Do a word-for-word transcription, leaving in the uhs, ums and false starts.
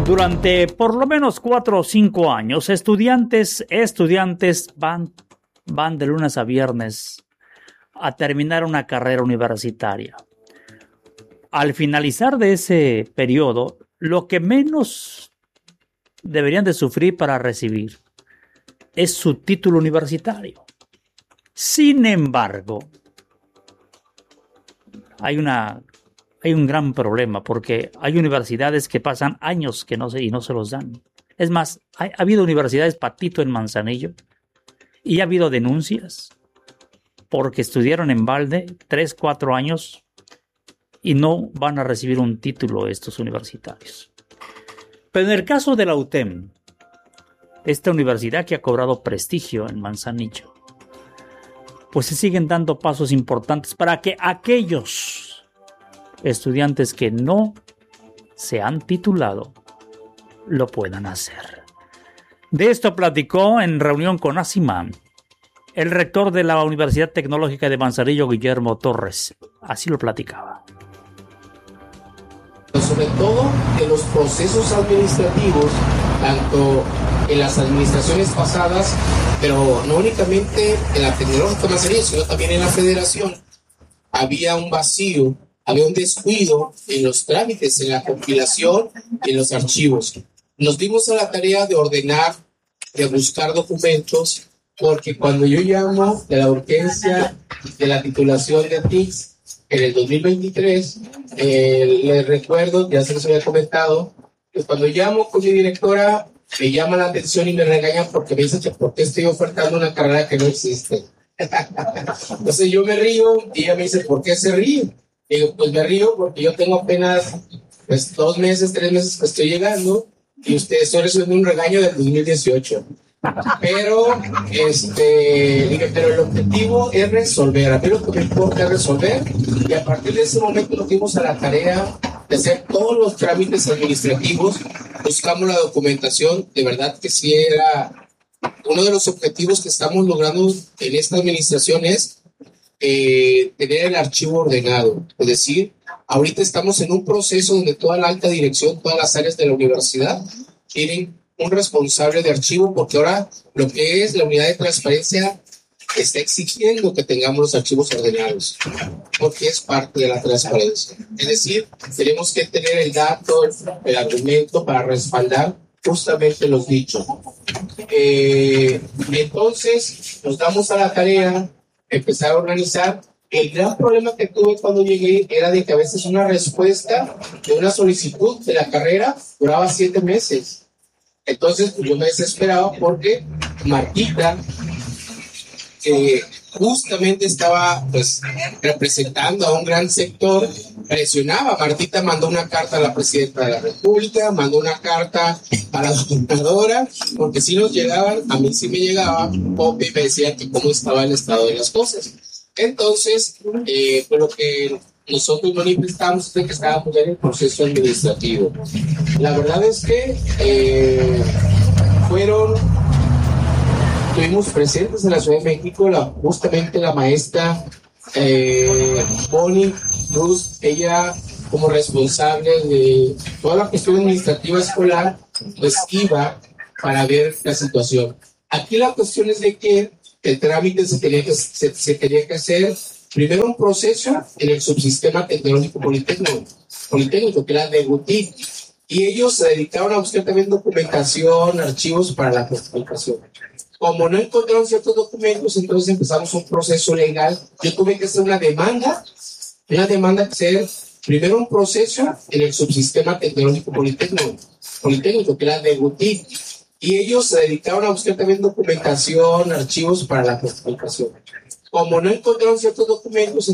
Durante por lo menos cuatro o cinco años, estudiantes, estudiantes van, van de lunes a viernes a terminar una carrera universitaria. Al finalizar de ese periodo, lo que menos deberían de sufrir para recibir es su título universitario. Sin embargo, hay una hay un gran problema porque hay universidades que pasan años que no se y no se los dan. Es más, ha, ha habido universidades patito en Manzanillo y ha habido denuncias porque estudiaron en balde tres, cuatro años y no van a recibir un título estos universitarios. Pero en el caso de la U T E M, esta universidad que ha cobrado prestigio en Manzanillo, pues se siguen dando pasos importantes para que aquellos estudiantes que no se han titulado lo puedan hacer. De esto platicó en reunión con ASIMAM el rector de la Universidad Tecnológica de Manzanillo, Guillermo Torres. Así lo platicaba. Sobre todo en los procesos administrativos, tanto en las administraciones pasadas, pero no únicamente en la Tecnológica de Manzanillo, sino también en la Federación, había un vacío, había un descuido en los trámites, en la compilación, en los archivos. Nos dimos a la tarea de ordenar, de buscar documentos, porque cuando yo llamo de la urgencia de la titulación de T I C S en el dos mil veintitrés, eh, les recuerdo, ya se les había comentado, que cuando llamo con mi directora, me llama la atención y me regañan porque me dicen que por qué estoy ofertando una carrera que no existe. Entonces yo me río y ella me dice, ¿por qué se ríe? Digo, pues me río porque yo tengo apenas pues, dos meses, tres meses que estoy llegando y ustedes estoy recibiendo un regaño del dos mil dieciocho. Pero, este, digo, pero el objetivo es resolver. A mí lo que me importa es resolver y a partir de ese momento nos dimos a la tarea de hacer todos los trámites administrativos, buscamos la documentación, de verdad que sí era uno de los objetivos que estamos logrando en esta administración es Eh, tener el archivo ordenado, es decir, ahorita estamos en un proceso donde toda la alta dirección, todas las áreas de la universidad tienen un responsable de archivo, porque ahora lo que es la unidad de transparencia está exigiendo que tengamos los archivos ordenados, porque es parte de la transparencia. Es decir, tenemos que tener el dato, el argumento para respaldar justamente los dichos. Eh, entonces, nos damos a la tarea empezar a organizar. El gran problema que tuve cuando llegué era de que a veces una respuesta de una solicitud de la carrera duraba siete meses. Entonces pues, yo me desesperaba porque Martita, que justamente estaba pues representando a un gran sector, presionaba. Martita mandó una carta a la presidenta de la República, mandó una carta a la gobernadora, porque si nos llegaban, a mí sí me llegaba, Poppy me decía que cómo estaba el estado de las cosas. Entonces, eh, pues lo que nosotros manifestamos es que estábamos ya en el proceso administrativo. La verdad es que eh, fueron, estuvimos presentes en la Ciudad de México, la, justamente la maestra eh, Bonnie Cruz, ella como responsable de toda la cuestión administrativa escolar, pues iba para ver la situación. Aquí la cuestión es de que el trámite se tenía que, se, se tenía que hacer primero un proceso en el subsistema tecnológico politécnico, politécnico que era de Guti, y ellos se dedicaron a buscar también documentación, archivos para la clasificación. Como no encontraron ciertos documentos, entonces empezamos un proceso legal. Yo tuve que hacer una demanda, una demanda que hacer primero un proceso en el subsistema tecnológico politécnico, politécnico que era de Guti, y ellos se dedicaron a buscar también documentación, archivos para la clasificación. Como no encontraron ciertos documentos,